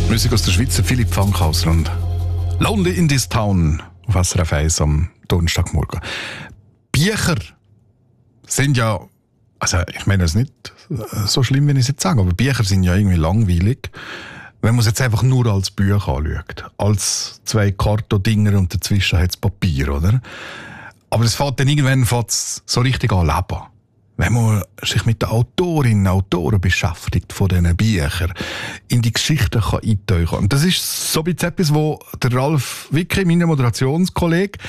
Musik aus der Schweiz, Philipp Fankhauser und Lonely in this Town auf SRF 1 am Donnerstagmorgen. Bücher sind ja, also ich meine es nicht so schlimm, wenn ich es jetzt sage, aber Bücher sind ja irgendwie langweilig, wenn man es jetzt einfach nur als Bücher anschaut. Als 2 Kartondinger und dazwischen hat es Papier, oder? Aber es fängt dann irgendwann so richtig an leben. Wenn man sich mit den Autorinnen und Autoren beschäftigt von diesen Büchern, in die Geschichten kann eintauchen kann. Und das ist so etwas, wo der Ralf Wicki, mein Moderationskollege,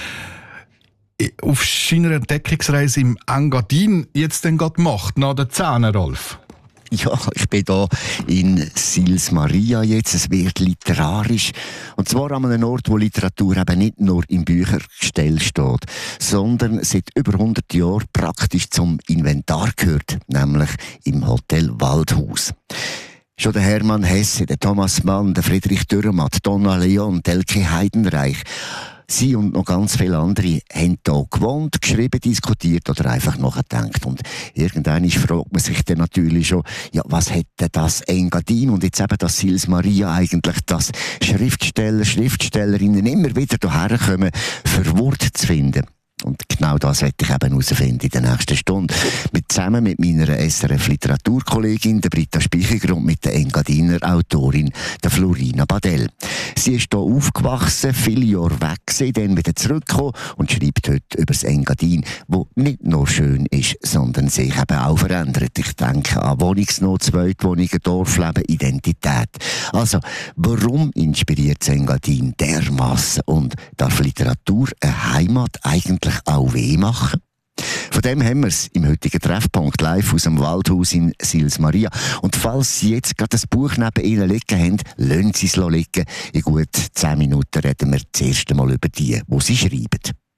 auf seiner Entdeckungsreise im Engadin jetzt dann gerade macht, nach den Zähnen, Ralf. Ja, ich bin hier in Sils Maria jetzt. Es wird literarisch. Und zwar an einem Ort, wo Literatur eben nicht nur im Büchergestell steht, sondern seit über 100 Jahren praktisch zum Inventar gehört, nämlich im Hotel Waldhaus. Schon der Hermann Hesse, der Thomas Mann, der Friedrich Dürrematt, Donna Leon, Elke Heidenreich. Sie und noch ganz viele andere haben hier gewohnt, geschrieben, diskutiert oder einfach nachgedacht. Und irgendwann fragt man sich dann natürlich schon, ja, was hätte das Engadin und jetzt eben das Sils Maria eigentlich, dass Schriftstellerinnen immer wieder hierher kommen, für Worte zu finden. Und genau das werde ich eben herausfinden in der nächsten Stunde. Zusammen mit meiner SRF-Literaturkollegin, der Britta Spichiger, und mit der Engadiner Autorin, der Florina Badell. Sie ist hier aufgewachsen, viele Jahre weg gewesen, dann wieder zurückgekommen und schreibt heute über das Engadin, wo nicht nur schön ist, sondern sich eben auch verändert. Ich denke an Wohnungsnot, Zweitwohnungen, Dorfleben, Identität. Also, warum inspiriert das Engadin dermassen und darf Literatur eine Heimat eigentlich auch weh machen? Von dem haben wir es im heutigen Treffpunkt live aus dem Waldhaus in Sils Maria. Und falls Sie jetzt gerade das Buch neben Ihnen liegen haben, lassen Sie es liegen. In gut 10 Minuten reden wir das erste Mal über die Sie schreiben.